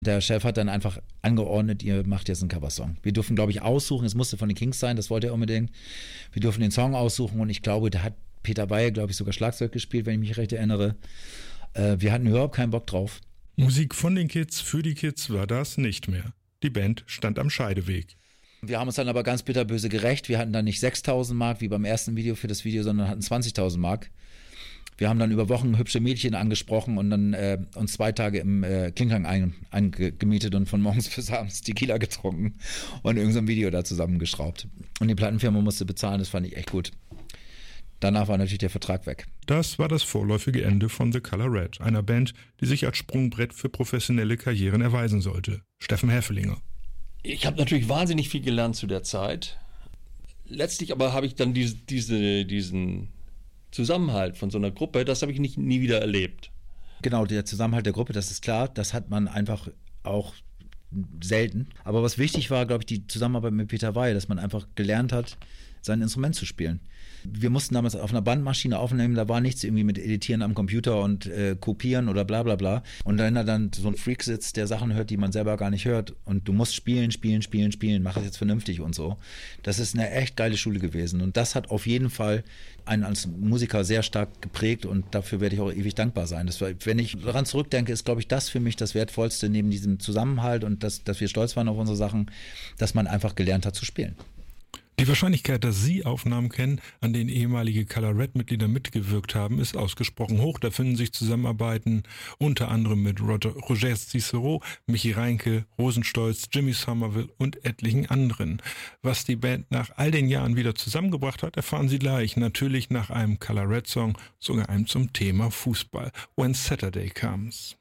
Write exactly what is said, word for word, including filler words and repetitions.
Der Chef hat dann einfach angeordnet, ihr macht jetzt einen Coversong. Wir dürfen, glaube ich, aussuchen, es musste von den Kings sein, das wollte er unbedingt. Wir dürfen den Song aussuchen und ich glaube, da hat Peter Weil, glaube ich, sogar Schlagzeug gespielt, wenn ich mich recht erinnere. Äh, wir hatten überhaupt keinen Bock drauf. Musik von den Kids für die Kids war das nicht mehr. Die Band stand am Scheideweg. Wir haben uns dann aber ganz bitterböse gerecht. Wir hatten dann nicht sechstausend Mark wie beim ersten Video für das Video, sondern hatten zwanzigtausend Mark. Wir haben dann über Wochen hübsche Mädchen angesprochen und dann äh, uns zwei Tage im äh, Klinghang eingemietet und von morgens bis abends Tequila getrunken und irgend so ein Video da zusammengeschraubt. Und die Plattenfirma musste bezahlen, das fand ich echt gut. Danach war natürlich der Vertrag weg. Das war das vorläufige Ende von The Color Red, einer Band, die sich als Sprungbrett für professionelle Karrieren erweisen sollte. Steffen Häfelinger. Ich habe natürlich wahnsinnig viel gelernt zu der Zeit. Letztlich aber habe ich dann diese, diese, diesen Zusammenhalt von so einer Gruppe, das habe ich nicht, nie wieder erlebt. Genau, der Zusammenhalt der Gruppe, das ist klar, das hat man einfach auch selten. Aber was wichtig war, glaube ich, die Zusammenarbeit mit Peter Weil, dass man einfach gelernt hat, sein Instrument zu spielen. Wir mussten damals auf einer Bandmaschine aufnehmen, da war nichts irgendwie mit Editieren am Computer und äh, Kopieren oder bla bla bla. Und wenn da dann so ein Freak sitzt, der Sachen hört, die man selber gar nicht hört und du musst spielen, spielen, spielen, spielen, mach es jetzt vernünftig und so. Das ist eine echt geile Schule gewesen und das hat auf jeden Fall einen als Musiker sehr stark geprägt und dafür werde ich auch ewig dankbar sein. Das war, wenn ich daran zurückdenke, ist, glaube ich, das für mich das Wertvollste neben diesem Zusammenhalt und das, dass wir stolz waren auf unsere Sachen, dass man einfach gelernt hat zu spielen. Die Wahrscheinlichkeit, dass Sie Aufnahmen kennen, an denen ehemalige Color Red-Mitglieder mitgewirkt haben, ist ausgesprochen hoch. Da finden sich Zusammenarbeiten unter anderem mit Roger, Roger Cicero, Michi Reinke, Rosenstolz, Jimmy Somerville und etlichen anderen. Was die Band nach all den Jahren wieder zusammengebracht hat, erfahren Sie gleich. Natürlich nach einem Color Red-Song, sogar einem zum Thema Fußball. When Saturday Comes.